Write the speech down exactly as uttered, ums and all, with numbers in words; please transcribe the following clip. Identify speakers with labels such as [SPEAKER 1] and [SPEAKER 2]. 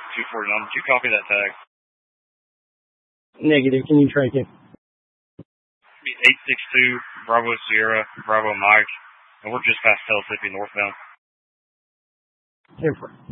[SPEAKER 1] two forty-nine. Did you copy that tag?
[SPEAKER 2] Negative. Can you track it?
[SPEAKER 1] eight six two, Bravo Sierra, Bravo Mike, and we're just past Pellissippi northbound.
[SPEAKER 2] ten four.